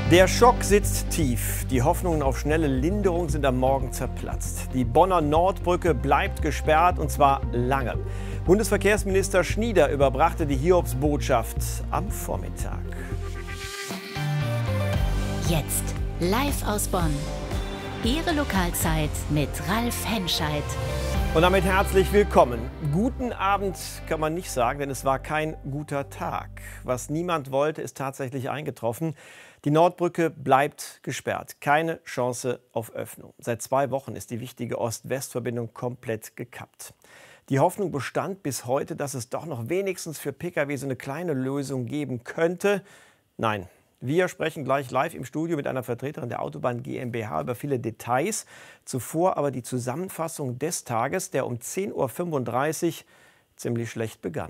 Der Schock sitzt tief. Die Hoffnungen auf schnelle Linderung sind am Morgen zerplatzt. Die Bonner Nordbrücke bleibt gesperrt, und zwar lange. Bundesverkehrsminister Schnieder überbrachte die Hiobsbotschaft am Vormittag. Jetzt live aus Bonn. Ihre Lokalzeit mit Ralf Henscheid. Und damit herzlich willkommen. Guten Abend kann man nicht sagen, denn es war kein guter Tag. Was niemand wollte, ist tatsächlich eingetroffen. Die Nordbrücke bleibt gesperrt. Keine Chance auf Öffnung. Seit 2 Wochen ist die wichtige Ost-West-Verbindung komplett gekappt. Die Hoffnung bestand bis heute, dass es doch noch wenigstens für Pkw so eine kleine Lösung geben könnte. Nein. Wir sprechen gleich live im Studio mit einer Vertreterin der Autobahn GmbH über viele Details. Zuvor aber die Zusammenfassung des Tages, der um 10:35 Uhr ziemlich schlecht begann.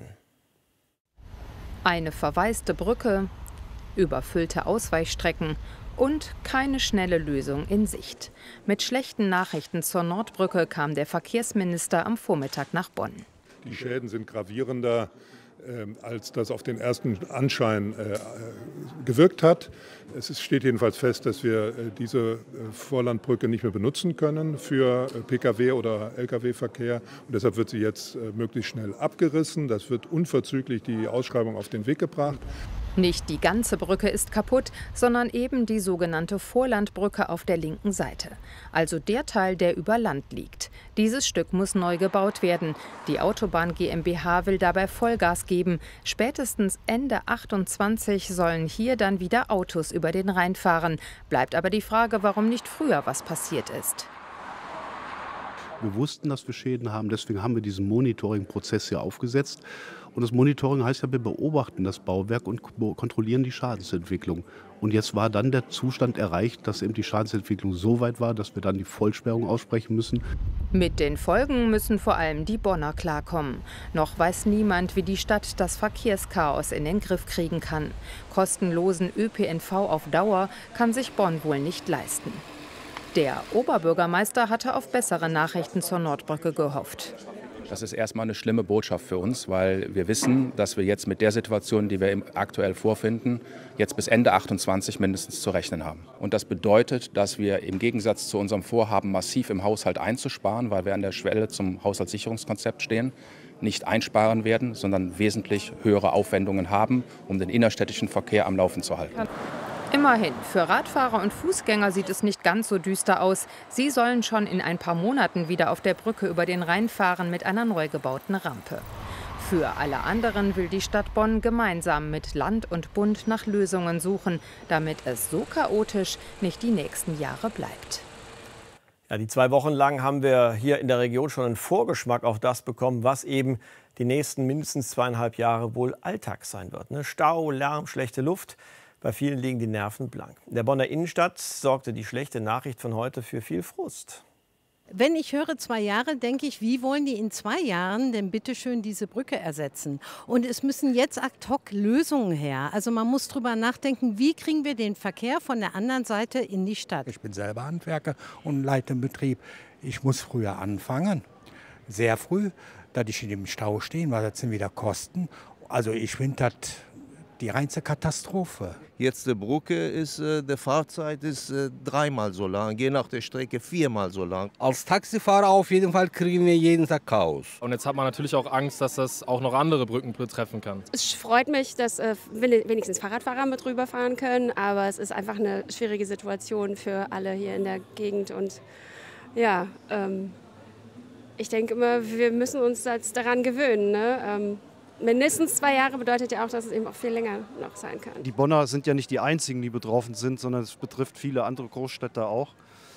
Eine verwaiste Brücke, überfüllte Ausweichstrecken und keine schnelle Lösung in Sicht. Mit schlechten Nachrichten zur Nordbrücke kam der Verkehrsminister am Vormittag nach Bonn. Die Schäden sind gravierender, als das auf den ersten Anschein gewirkt hat. Es steht jedenfalls fest, dass wir diese Vorlandbrücke nicht mehr benutzen können für Pkw- oder Lkw-Verkehr. Und deshalb wird sie jetzt möglichst schnell abgerissen. Das wird unverzüglich die Ausschreibung auf den Weg gebracht. Nicht die ganze Brücke ist kaputt, sondern eben die sogenannte Vorlandbrücke auf der linken Seite. Also der Teil, der über Land liegt. Dieses Stück muss neu gebaut werden. Die Autobahn GmbH will dabei Vollgas geben. Spätestens Ende 28 sollen hier dann wieder Autos über den Rhein fahren. Bleibt aber die Frage, warum nicht früher was passiert ist. Wir wussten, dass wir Schäden haben, deswegen haben wir diesen Monitoring-Prozess hier aufgesetzt. Und das Monitoring heißt ja, wir beobachten das Bauwerk und kontrollieren die Schadensentwicklung. Und jetzt war dann der Zustand erreicht, dass eben die Schadensentwicklung so weit war, dass wir dann die Vollsperrung aussprechen müssen. Mit den Folgen müssen vor allem die Bonner klarkommen. Noch weiß niemand, wie die Stadt das Verkehrschaos in den Griff kriegen kann. Kostenlosen ÖPNV auf Dauer kann sich Bonn wohl nicht leisten. Der Oberbürgermeister hatte auf bessere Nachrichten zur Nordbrücke gehofft. Das ist erstmal eine schlimme Botschaft für uns, weil wir wissen, dass wir jetzt mit der Situation, die wir aktuell vorfinden, jetzt bis Ende 28 mindestens zu rechnen haben. Und das bedeutet, dass wir im Gegensatz zu unserem Vorhaben, massiv im Haushalt einzusparen, weil wir an der Schwelle zum Haushaltssicherungskonzept stehen, nicht einsparen werden, sondern wesentlich höhere Aufwendungen haben, um den innerstädtischen Verkehr am Laufen zu halten. Immerhin, für Radfahrer und Fußgänger sieht es nicht ganz so düster aus. Sie sollen schon in ein paar Monaten wieder auf der Brücke über den Rhein fahren mit einer neu gebauten Rampe. Für alle anderen will die Stadt Bonn gemeinsam mit Land und Bund nach Lösungen suchen, damit es so chaotisch nicht die nächsten Jahre bleibt. Ja, die 2 Wochen lang haben wir hier in der Region schon einen Vorgeschmack auf das bekommen, was eben die nächsten mindestens 2,5 Jahre wohl Alltag sein wird. Stau, Lärm, schlechte Luft. Bei vielen liegen die Nerven blank. In der Bonner Innenstadt sorgte die schlechte Nachricht von heute für viel Frust. Wenn ich höre 2 Jahre, denke ich, wie wollen die in 2 Jahren denn bitte schön diese Brücke ersetzen? Und es müssen jetzt ad hoc Lösungen her. Also man muss drüber nachdenken, wie kriegen wir den Verkehr von der anderen Seite in die Stadt? Ich bin selber Handwerker und leite einen Betrieb. Ich muss früher anfangen, sehr früh, dass ich in dem Stau stehe, weil das sind wieder Kosten. Also ich finde das die reinste Katastrophe. Jetzt die Brücke ist, die Fahrzeit ist 3-mal so lang, je nach der Strecke 4-mal so lang. Als Taxifahrer auf jeden Fall kriegen wir jeden Tag Chaos. Und jetzt hat man natürlich auch Angst, dass das auch noch andere Brücken betreffen kann. Es freut mich, dass wenigstens Fahrradfahrer mit rüberfahren können, aber es ist einfach eine schwierige Situation für alle hier in der Gegend. Und ja, ich denke immer, wir müssen uns jetzt daran gewöhnen, ne? Mindestens 2 Jahre bedeutet ja auch, dass es eben auch viel länger noch sein kann. Die Bonner sind ja nicht die einzigen, die betroffen sind, sondern es betrifft viele andere Großstädte auch.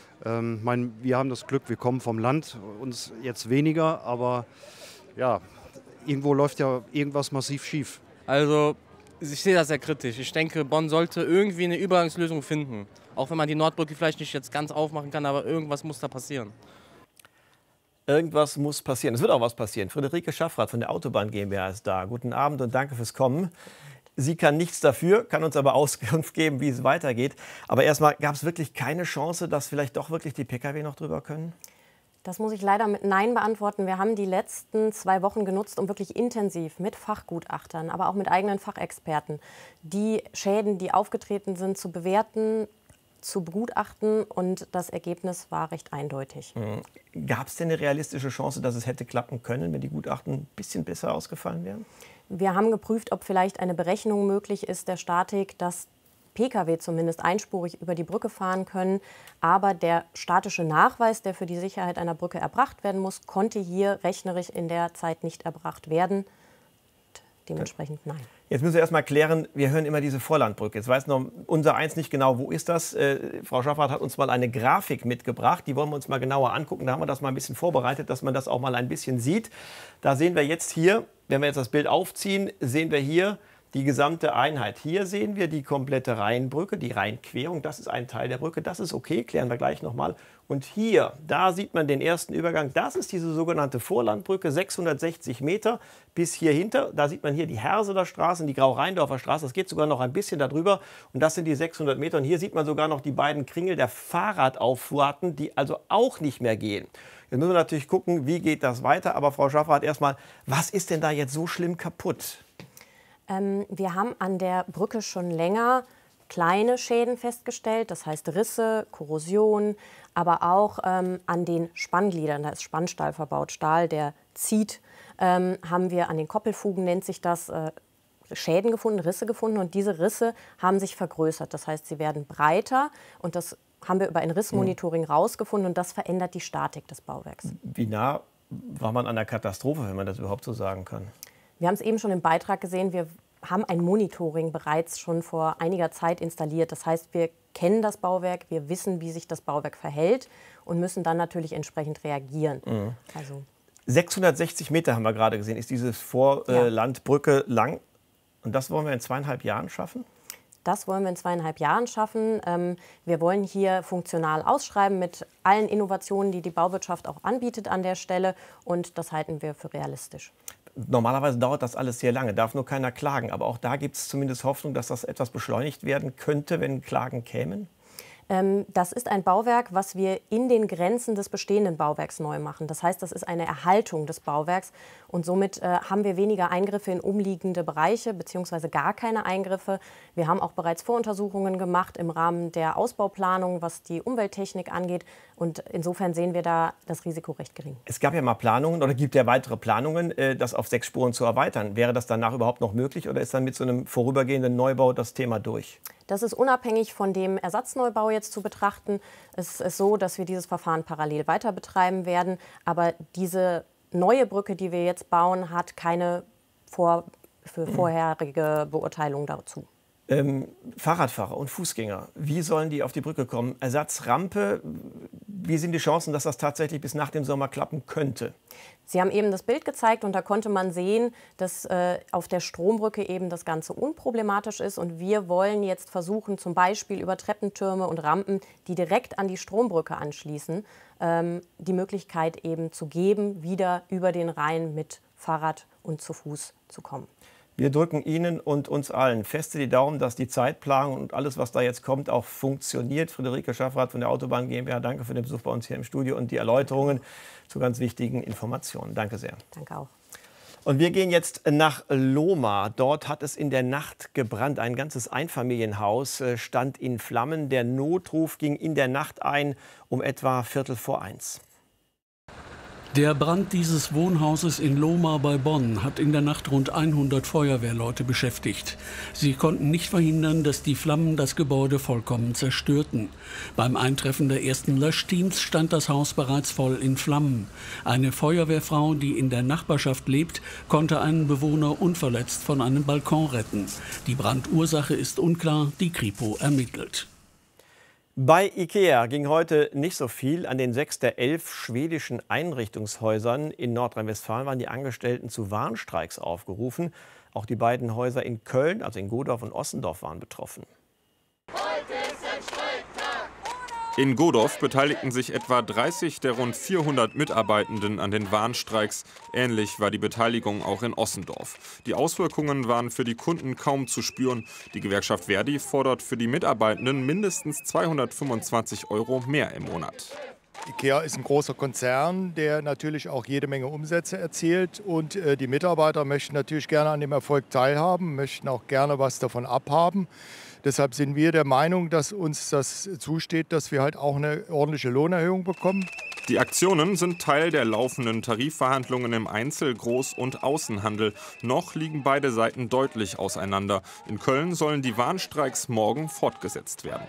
Wir haben das Glück, wir kommen vom Land, uns jetzt weniger, aber ja, irgendwo läuft ja irgendwas massiv schief. Also ich sehe das sehr kritisch. Ich denke, Bonn sollte irgendwie eine Übergangslösung finden. Auch wenn man die Nordbrücke vielleicht nicht jetzt ganz aufmachen kann, aber irgendwas muss da passieren. Irgendwas muss passieren. Es wird auch was passieren. Friederike Schaffrath von der Autobahn GmbH ist da. Guten Abend und danke fürs Kommen. Sie kann nichts dafür, kann uns aber Auskunft geben, wie es weitergeht. Aber erstmal, gab es wirklich keine Chance, dass vielleicht doch wirklich die Pkw noch drüber können? Das muss ich leider mit Nein beantworten. Wir haben die letzten 2 Wochen genutzt, um wirklich intensiv mit Fachgutachtern, aber auch mit eigenen Fachexperten die Schäden, die aufgetreten sind, zu bewerten, zu begutachten, und das Ergebnis war recht eindeutig. Gab es denn eine realistische Chance, dass es hätte klappen können, wenn die Gutachten ein bisschen besser ausgefallen wären? Wir haben geprüft, ob vielleicht eine Berechnung möglich ist der Statik, dass Pkw zumindest einspurig über die Brücke fahren können. Aber der statische Nachweis, der für die Sicherheit einer Brücke erbracht werden muss, konnte hier rechnerisch in der Zeit nicht erbracht werden. Dementsprechend nein. Jetzt müssen wir erst mal klären, wir hören immer diese Vorlandbrücke. Jetzt weiß noch unser eins nicht genau, wo ist das? Frau Schaffrath hat uns mal eine Grafik mitgebracht, die wollen wir uns mal genauer angucken. Da haben wir das mal ein bisschen vorbereitet, dass man das auch mal ein bisschen sieht. Da sehen wir jetzt hier, wenn wir jetzt das Bild aufziehen, sehen wir hier die gesamte Einheit. Hier sehen wir die komplette Rheinbrücke, die Rheinquerung. Das ist ein Teil der Brücke. Das ist okay, klären wir gleich nochmal. Und hier, da sieht man den ersten Übergang. Das ist diese sogenannte Vorlandbrücke, 660 Meter bis hier hinter. Da sieht man hier die Herseler Straße, die Grau-Rheindorfer Straße. Das geht sogar noch ein bisschen darüber. Und das sind die 600 Meter. Und hier sieht man sogar noch die beiden Kringel der Fahrradauffahrten, die also auch nicht mehr gehen. Jetzt müssen wir natürlich gucken, wie geht das weiter. Aber Frau Schaffrath, erstmal, was ist denn da jetzt so schlimm kaputt? Wir haben an der Brücke schon länger kleine Schäden festgestellt, das heißt Risse, Korrosion, aber auch an den Spanngliedern, da ist Spannstahl verbaut, Stahl, der zieht, haben wir an den Koppelfugen, nennt sich das, Schäden gefunden, Risse gefunden, und diese Risse haben sich vergrößert. Das heißt, sie werden breiter, und das haben wir über ein Rissmonitoring rausgefunden, und das verändert die Statik des Bauwerks. Wie nah war man an der Katastrophe, wenn man das überhaupt so sagen kann? Wir haben es eben schon im Beitrag gesehen, wir haben ein Monitoring bereits schon vor einiger Zeit installiert. Das heißt, wir kennen das Bauwerk, wir wissen, wie sich das Bauwerk verhält und müssen dann natürlich entsprechend reagieren. Also 660 Meter haben wir gerade gesehen, ist diese Vorlandbrücke lang. Und das wollen wir in 2,5 Jahren schaffen? Das wollen wir in 2,5 Jahren schaffen. Wir wollen hier funktional ausschreiben mit allen Innovationen, die die Bauwirtschaft auch anbietet an der Stelle. Und das halten wir für realistisch. Normalerweise dauert das alles sehr lange, darf nur keiner klagen. Aber auch da gibt es zumindest Hoffnung, dass das etwas beschleunigt werden könnte, wenn Klagen kämen? Das ist ein Bauwerk, was wir in den Grenzen des bestehenden Bauwerks neu machen. Das heißt, das ist eine Erhaltung des Bauwerks. Und somit haben wir weniger Eingriffe in umliegende Bereiche, beziehungsweise gar keine Eingriffe. Wir haben auch bereits Voruntersuchungen gemacht im Rahmen der Ausbauplanung, was die Umwelttechnik angeht. Und insofern sehen wir da das Risiko recht gering. Es gab ja mal Planungen oder gibt ja weitere Planungen, das auf 6 Spuren zu erweitern. Wäre das danach überhaupt noch möglich, oder ist dann mit so einem vorübergehenden Neubau das Thema durch? Das ist unabhängig von dem Ersatzneubau jetzt zu betrachten. Es ist so, dass wir dieses Verfahren parallel weiter betreiben werden. Aber diese neue Brücke, die wir jetzt bauen, hat keine vorherige Beurteilung dazu. Fahrradfahrer und Fußgänger, wie sollen die auf die Brücke kommen? Ersatzrampe, wie sind die Chancen, dass das tatsächlich bis nach dem Sommer klappen könnte? Sie haben eben das Bild gezeigt, und da konnte man sehen, dass auf der Strombrücke eben das Ganze unproblematisch ist. Und wir wollen jetzt versuchen, zum Beispiel über Treppentürme und Rampen, die direkt an die Strombrücke anschließen, die Möglichkeit eben zu geben, wieder über den Rhein mit Fahrrad und zu Fuß zu kommen. Wir drücken Ihnen und uns allen feste die Daumen, dass die Zeitplanung und alles, was da jetzt kommt, auch funktioniert. Friederike Schaffrath von der Autobahn GmbH, danke für den Besuch bei uns hier im Studio und die Erläuterungen zu ganz wichtigen Informationen. Danke sehr. Danke auch. Und wir gehen jetzt nach Lohmar. Dort hat es in der Nacht gebrannt. Ein ganzes Einfamilienhaus stand in Flammen. Der Notruf ging in der Nacht ein um etwa 1:15. Der Brand dieses Wohnhauses in Lohmar bei Bonn hat in der Nacht rund 100 Feuerwehrleute beschäftigt. Sie konnten nicht verhindern, dass die Flammen das Gebäude vollkommen zerstörten. Beim Eintreffen der ersten Löschteams stand das Haus bereits voll in Flammen. Eine Feuerwehrfrau, die in der Nachbarschaft lebt, konnte einen Bewohner unverletzt von einem Balkon retten. Die Brandursache ist unklar, die Kripo ermittelt. Bei IKEA ging heute nicht so viel. An den 6 der 11 schwedischen Einrichtungshäusern in Nordrhein-Westfalen waren die Angestellten zu Warnstreiks aufgerufen. Auch die beiden Häuser in Köln, also in Godorf und Ossendorf, waren betroffen. In Godorf beteiligten sich etwa 30 der rund 400 Mitarbeitenden an den Warnstreiks. Ähnlich war die Beteiligung auch in Ossendorf. Die Auswirkungen waren für die Kunden kaum zu spüren. Die Gewerkschaft Verdi fordert für die Mitarbeitenden mindestens 225 € mehr im Monat. IKEA ist ein großer Konzern, der natürlich auch jede Menge Umsätze erzielt. Und die Mitarbeiter möchten natürlich gerne an dem Erfolg teilhaben, möchten auch gerne was davon abhaben. Deshalb sind wir der Meinung, dass uns das zusteht, dass wir halt auch eine ordentliche Lohnerhöhung bekommen. Die Aktionen sind Teil der laufenden Tarifverhandlungen im Einzel-, Groß- und Außenhandel. Noch liegen beide Seiten deutlich auseinander. In Köln sollen die Warnstreiks morgen fortgesetzt werden.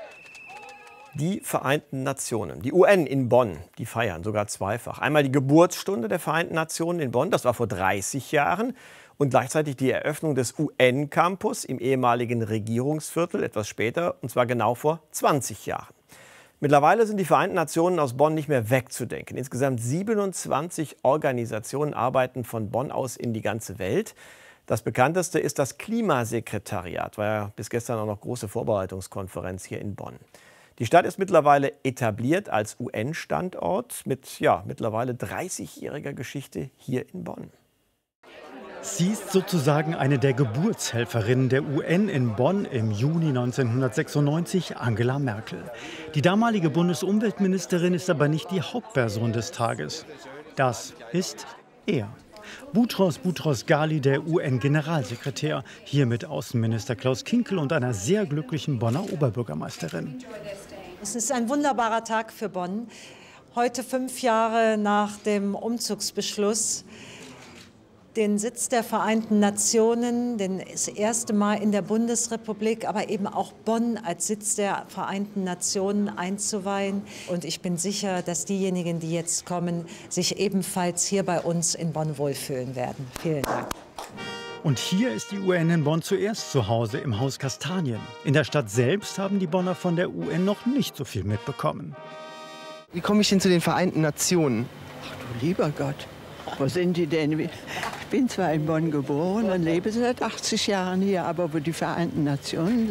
Die Vereinten Nationen, die UN in Bonn, die feiern sogar zweifach. Einmal die Geburtsstunde der Vereinten Nationen in Bonn, das war vor 30 Jahren. Und gleichzeitig die Eröffnung des UN-Campus im ehemaligen Regierungsviertel, etwas später, und zwar genau vor 20 Jahren. Mittlerweile sind die Vereinten Nationen aus Bonn nicht mehr wegzudenken. Insgesamt 27 Organisationen arbeiten von Bonn aus in die ganze Welt. Das bekannteste ist das Klimasekretariat, war ja bis gestern auch noch große Vorbereitungskonferenz hier in Bonn. Die Stadt ist mittlerweile etabliert als UN-Standort mit mittlerweile 30-jähriger Geschichte hier in Bonn. Sie ist sozusagen eine der Geburtshelferinnen der UN in Bonn im Juni 1996, Angela Merkel. Die damalige Bundesumweltministerin ist aber nicht die Hauptperson des Tages. Das ist er. Boutros Ghali, der UN-Generalsekretär, hier mit Außenminister Klaus Kinkel und einer sehr glücklichen Bonner Oberbürgermeisterin. Es ist ein wunderbarer Tag für Bonn. Heute, 5 Jahre nach dem Umzugsbeschluss, den Sitz der Vereinten Nationen, das erste Mal in der Bundesrepublik, aber eben auch Bonn als Sitz der Vereinten Nationen einzuweihen. Und ich bin sicher, dass diejenigen, die jetzt kommen, sich ebenfalls hier bei uns in Bonn wohlfühlen werden. Vielen Dank. Und hier ist die UN in Bonn zuerst zu Hause, im Haus Kastanien. In der Stadt selbst haben die Bonner von der UN noch nicht so viel mitbekommen. Wie komme ich denn zu den Vereinten Nationen? Ach du lieber Gott. Wo sind die denn? Ich bin zwar in Bonn geboren und lebe seit 80 Jahren hier, aber wo die Vereinten Nationen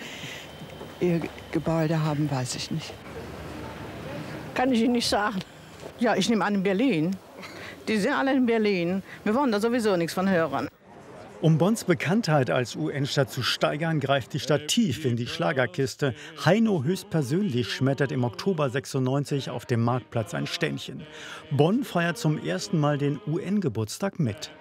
ihr Gebäude haben, weiß ich nicht. Kann ich Ihnen nicht sagen. Ja, ich nehme an in Berlin. Die sind alle in Berlin. Wir wollen da sowieso nichts von hören. Um Bonns Bekanntheit als UN-Stadt zu steigern, greift die Stadt tief in die Schlagerkiste. Heino höchstpersönlich schmettert im Oktober 96 auf dem Marktplatz ein Ständchen. Bonn feiert zum ersten Mal den UN-Geburtstag mit.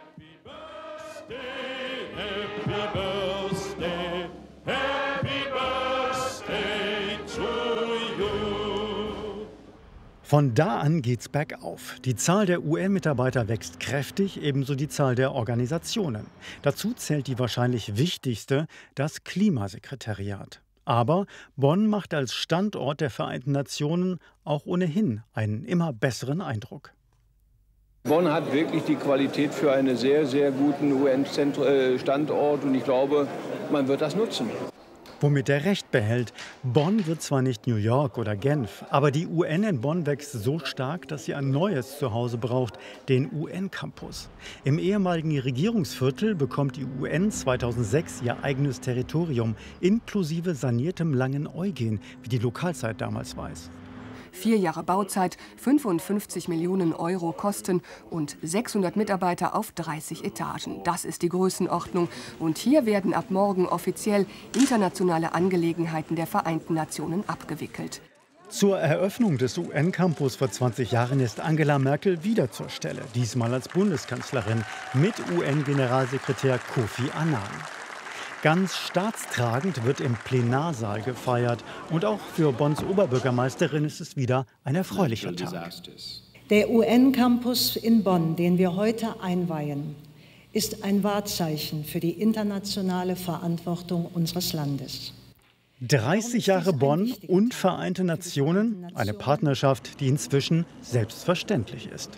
Von da an geht's bergauf. Die Zahl der UN-Mitarbeiter wächst kräftig, ebenso die Zahl der Organisationen. Dazu zählt die wahrscheinlich wichtigste, das Klimasekretariat. Aber Bonn macht als Standort der Vereinten Nationen auch ohnehin einen immer besseren Eindruck. Bonn hat wirklich die Qualität für einen sehr, sehr guten UN-Standort und ich glaube, man wird das nutzen. Womit er Recht behält. Bonn wird zwar nicht New York oder Genf, aber die UN in Bonn wächst so stark, dass sie ein neues Zuhause braucht, den UN-Campus. Im ehemaligen Regierungsviertel bekommt die UN 2006 ihr eigenes Territorium, inklusive saniertem Langen Eugen, wie die Lokalzeit damals weiß. 4 Jahre Bauzeit, 55 Millionen Euro Kosten und 600 Mitarbeiter auf 30 Etagen. Das ist die Größenordnung. Und hier werden ab morgen offiziell internationale Angelegenheiten der Vereinten Nationen abgewickelt. Zur Eröffnung des UN-Campus vor 20 Jahren ist Angela Merkel wieder zur Stelle, diesmal als Bundeskanzlerin mit UN-Generalsekretär Kofi Annan. Ganz staatstragend wird im Plenarsaal gefeiert. Und auch für Bonns Oberbürgermeisterin ist es wieder ein erfreulicher Tag. Der UN-Campus in Bonn, den wir heute einweihen, ist ein Wahrzeichen für die internationale Verantwortung unseres Landes. 30 Jahre Bonn und Vereinte Nationen, eine Partnerschaft, die inzwischen selbstverständlich ist.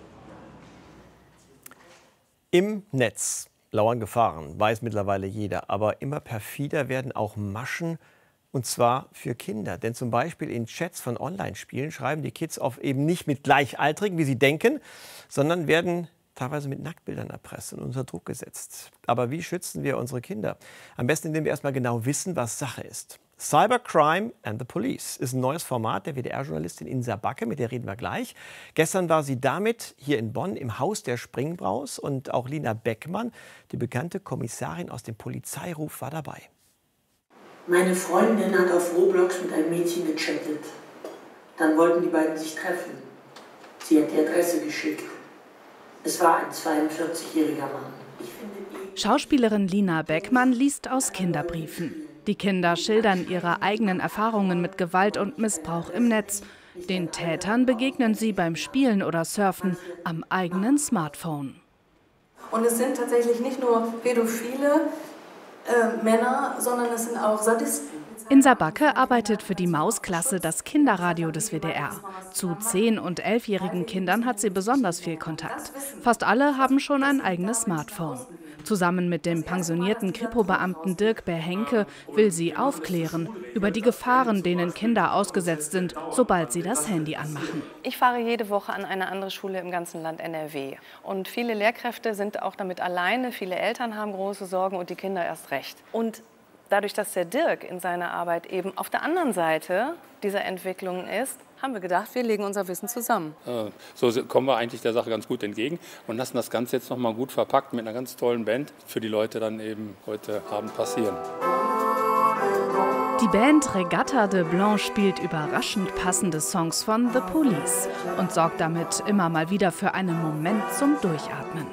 Im Netz lauern Gefahren, weiß mittlerweile jeder. Aber immer perfider werden auch Maschen, und zwar für Kinder. Denn zum Beispiel in Chats von Online-Spielen schreiben die Kids oft eben nicht mit Gleichaltrigen, wie sie denken, sondern werden teilweise mit Nacktbildern erpresst und unter Druck gesetzt. Aber wie schützen wir unsere Kinder? Am besten, indem wir erstmal genau wissen, was Sache ist. Cybercrime and the Police ist ein neues Format der WDR-Journalistin Insa Backe, mit der reden wir gleich. Gestern war sie damit hier in Bonn im Haus der Springbraus und auch Lina Beckmann, die bekannte Kommissarin aus dem Polizeiruf, war dabei. Meine Freundin hat auf Roblox mit einem Mädchen gechattet. Dann wollten die beiden sich treffen. Sie hat die Adresse geschickt. Es war ein 42-jähriger Mann. Schauspielerin Lina Beckmann liest aus Kinderbriefen. Die Kinder schildern ihre eigenen Erfahrungen mit Gewalt und Missbrauch im Netz. Den Tätern begegnen sie beim Spielen oder Surfen am eigenen Smartphone. Und es sind tatsächlich nicht nur pädophile Männer, sondern es sind auch Sadisten. Insa Backe arbeitet für die Mausklasse, das Kinderradio des WDR. Zu 10- und 11-jährigen Kindern hat sie besonders viel Kontakt. Fast alle haben schon ein eigenes Smartphone. Zusammen mit dem pensionierten Kripo-Beamten Dirk Behenke will sie aufklären über die Gefahren, denen Kinder ausgesetzt sind, sobald sie das Handy anmachen. Ich fahre jede Woche an eine andere Schule im ganzen Land NRW. Und viele Lehrkräfte sind auch damit alleine, viele Eltern haben große Sorgen und die Kinder erst recht. Und dadurch, dass der Dirk in seiner Arbeit eben auf der anderen Seite dieser Entwicklung ist, haben wir gedacht, wir legen unser Wissen zusammen. So kommen wir eigentlich der Sache ganz gut entgegen und lassen das Ganze jetzt noch mal gut verpackt mit einer ganz tollen Band für die Leute dann eben heute Abend passieren. Die Band Regatta de Blanc spielt überraschend passende Songs von The Police und sorgt damit immer mal wieder für einen Moment zum Durchatmen.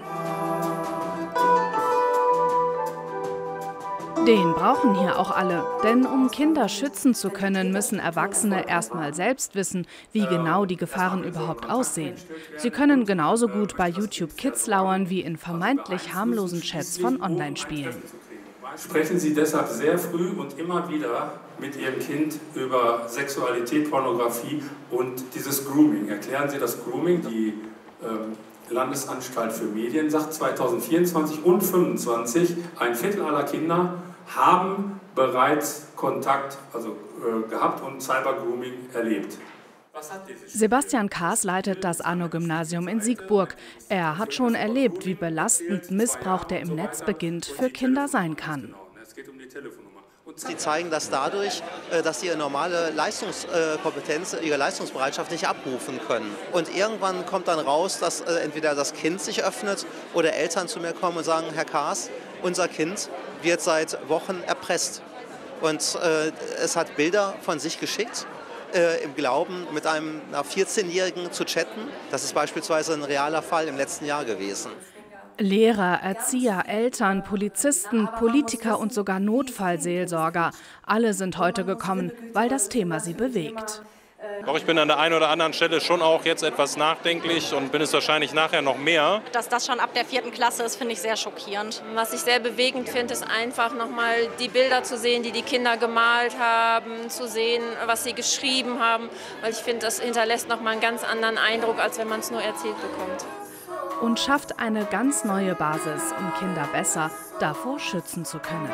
Den brauchen hier auch alle, denn um Kinder schützen zu können, müssen Erwachsene erst mal selbst wissen, wie genau die Gefahren überhaupt aussehen. Sie können genauso gut bei YouTube Kids lauern wie in vermeintlich harmlosen Chats von Online-Spielen. Sprechen Sie deshalb sehr früh und immer wieder mit Ihrem Kind über Sexualität, Pornografie und dieses Grooming. Erklären Sie das Grooming. Die Landesanstalt für Medien sagt 2024 und 2025, ein Viertel aller Kinder haben bereits Kontakt gehabt und Cybergrooming erlebt. Sebastian Kaas leitet das Arno-Gymnasium in Siegburg. Er hat schon erlebt, wie belastend Missbrauch, der im Netz beginnt, für Kinder sein kann. Sie zeigen das dadurch, dass sie ihre normale Leistungskompetenz, ihre Leistungsbereitschaft nicht abrufen können. Und irgendwann kommt dann raus, dass entweder das Kind sich öffnet oder Eltern zu mir kommen und sagen, Herr Kaas, unser Kind wird seit Wochen erpresst. Und es hat Bilder von sich geschickt, im Glauben, mit einer 14-Jährigen zu chatten. Das ist beispielsweise ein realer Fall im letzten Jahr gewesen. Lehrer, Erzieher, Eltern, Polizisten, Politiker und sogar Notfallseelsorger. Alle sind heute gekommen, weil das Thema sie bewegt. Doch ich bin an der einen oder anderen Stelle schon auch jetzt etwas nachdenklich und bin es wahrscheinlich nachher noch mehr. Dass das schon ab der 4. Klasse ist, finde ich sehr schockierend. Was ich sehr bewegend finde, ist einfach nochmal die Bilder zu sehen, die die Kinder gemalt haben, zu sehen, was sie geschrieben haben. Weil ich finde, das hinterlässt nochmal einen ganz anderen Eindruck, als wenn man es nur erzählt bekommt. Und schafft eine ganz neue Basis, um Kinder besser davor schützen zu können.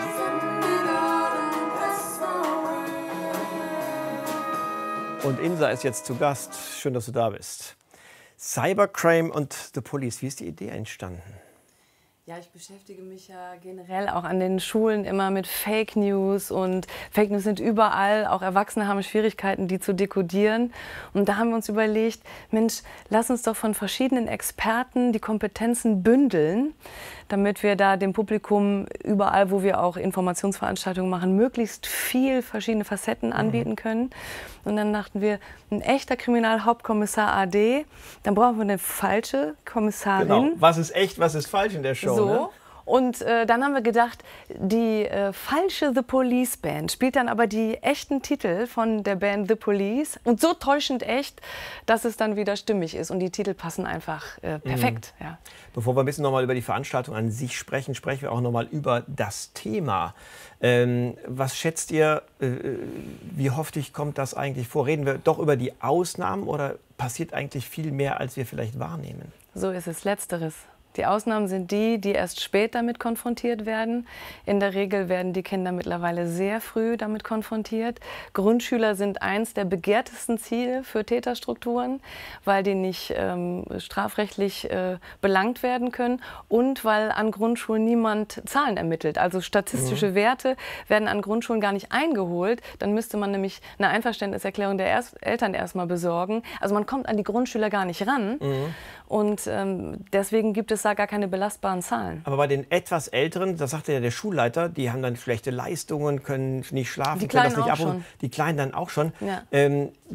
Und Insa ist jetzt zu Gast. Schön, dass du da bist. Cybercrime und The Police, wie ist die Idee entstanden? Ja, ich beschäftige mich ja generell auch an den Schulen immer mit Fake News und Fake News sind überall, auch Erwachsene haben Schwierigkeiten, die zu dekodieren. Und da haben wir uns überlegt, Mensch, lass uns doch von verschiedenen Experten die Kompetenzen bündeln, damit wir da dem Publikum überall, wo wir auch Informationsveranstaltungen machen, möglichst viel verschiedene Facetten anbieten können. Und dann dachten wir, ein echter Kriminalhauptkommissar AD, dann brauchen wir eine falsche Kommissarin. Genau, was ist echt, was ist falsch in der Show? So. Ne? Und dann haben wir gedacht, die falsche The Police Band spielt dann aber die echten Titel von der Band The Police und so täuschend echt, dass es dann wieder stimmig ist und die Titel passen einfach perfekt. Ja. Bevor wir ein bisschen noch mal über die Veranstaltung an sich sprechen, sprechen wir auch noch mal über das Thema. Was schätzt ihr, wie häufig kommt das eigentlich vor? Reden wir doch über die Ausnahmen oder passiert eigentlich viel mehr, als wir vielleicht wahrnehmen? So ist es, Letzteres. Die Ausnahmen sind die, die erst spät damit konfrontiert werden. In der Regel werden die Kinder mittlerweile sehr früh damit konfrontiert. Grundschüler sind eins der begehrtesten Ziele für Täterstrukturen, weil die nicht strafrechtlich belangt werden können und weil an Grundschulen niemand Zahlen ermittelt. Also statistische Werte werden an Grundschulen gar nicht eingeholt. Dann müsste man nämlich eine Einverständniserklärung der Eltern erstmal besorgen. Also man kommt an die Grundschüler gar nicht ran. Und deswegen gibt es da gar keine belastbaren Zahlen. Aber bei den etwas Älteren, das sagte ja der Schulleiter, die haben dann schlechte Leistungen, können nicht schlafen, die können das Kleinen nicht auch abrufen. schon. Die Kleinen dann auch schon. Ja. Die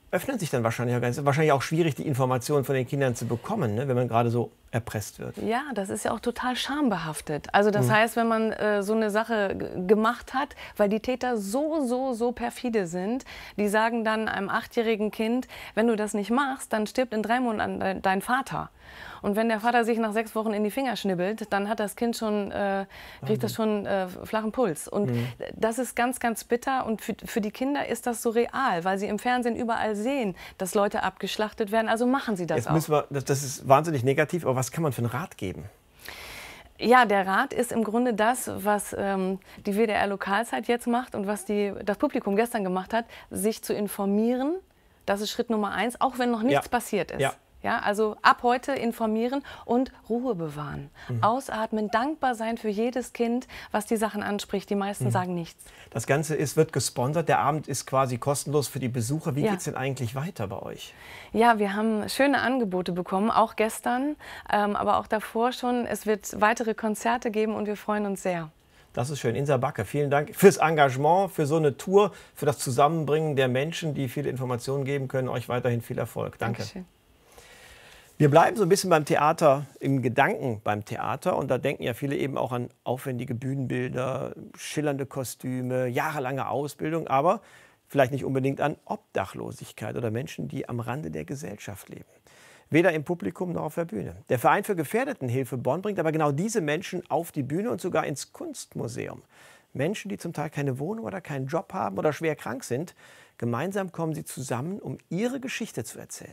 öffnen sich dann wahrscheinlich auch ganz. Es ist wahrscheinlich auch schwierig, die Informationen von den Kindern zu bekommen, ne, wenn man gerade so erpresst wird. Ja, das ist ja auch total schambehaftet. Also das heißt, wenn man so eine Sache gemacht hat, weil die Täter so perfide sind, die sagen dann einem 8-jährigen Kind, wenn du das nicht machst, dann stirbt in 3 Monaten dein Vater. Und wenn der Vater sich nach 6 Wochen in die Finger schnibbelt, dann hat das Kind schon, kriegt das schon flachen Puls. Und das ist ganz, ganz bitter. Und für die Kinder ist das so real, weil sie im Fernsehen überall sehen, dass Leute abgeschlachtet werden. Also machen sie das Jetzt auch. müssen wir, das ist wahnsinnig negativ, aber was kann man für einen Rat geben? Ja, der Rat ist im Grunde das, was die WDR Lokalzeit jetzt macht und was das Publikum gestern gemacht hat, sich zu informieren. Das ist Schritt Nummer 1, auch wenn noch nichts passiert ist. Ja, also ab heute informieren und Ruhe bewahren. Ausatmen, dankbar sein für jedes Kind, was die Sachen anspricht. Die meisten sagen nichts. Das Ganze wird gesponsert. Der Abend ist quasi kostenlos für die Besucher. Wie geht es denn eigentlich weiter bei euch? Ja, wir haben schöne Angebote bekommen, auch gestern, aber auch davor schon. Es wird weitere Konzerte geben und wir freuen uns sehr. Das ist schön. Insa Backe, vielen Dank fürs Engagement, für so eine Tour, für das Zusammenbringen der Menschen, die viele Informationen geben können. Euch weiterhin viel Erfolg. Danke. Dankeschön. Wir bleiben so ein bisschen beim Theater, im Gedanken beim Theater. Und da denken ja viele eben auch an aufwendige Bühnenbilder, schillernde Kostüme, jahrelange Ausbildung, aber vielleicht nicht unbedingt an Obdachlosigkeit oder Menschen, die am Rande der Gesellschaft leben. Weder im Publikum noch auf der Bühne. Der Verein für Gefährdetenhilfe Bonn bringt aber genau diese Menschen auf die Bühne und sogar ins Kunstmuseum. Menschen, die zum Teil keine Wohnung oder keinen Job haben oder schwer krank sind. Gemeinsam kommen sie zusammen, um ihre Geschichte zu erzählen.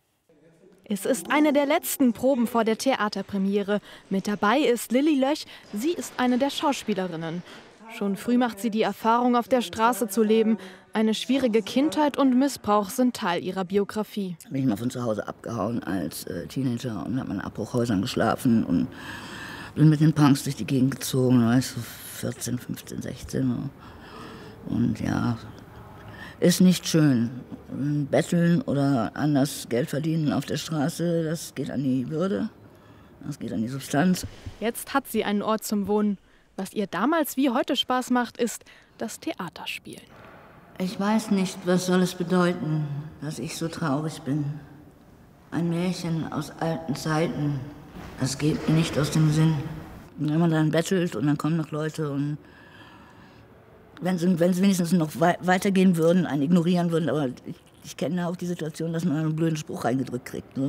Es ist eine der letzten Proben vor der Theaterpremiere. Mit dabei ist Lilly Löch. Sie ist eine der Schauspielerinnen. Schon früh macht sie die Erfahrung, auf der Straße zu leben. Eine schwierige Kindheit und Missbrauch sind Teil ihrer Biografie. Bin ich mal von zu Hause abgehauen als Teenager und habe in Abbruchhäusern geschlafen und bin mit den Punks durch die Gegend gezogen. Da war ich so 14, 15, 16. Und ja, ist nicht schön. Betteln oder anders Geld verdienen auf der Straße, das geht an die Würde, das geht an die Substanz. Jetzt hat sie einen Ort zum Wohnen. Was ihr damals wie heute Spaß macht, ist das Theaterspielen. Ich weiß nicht, was soll es bedeuten, dass ich so traurig bin. Ein Märchen aus alten Zeiten, das geht mir nicht aus dem Sinn. Wenn man dann bettelt und dann kommen noch Leute und wenn sie wenigstens noch weitergehen würden, einen ignorieren würden, aber ich kenne auch die Situation, dass man einen blöden Spruch reingedrückt kriegt.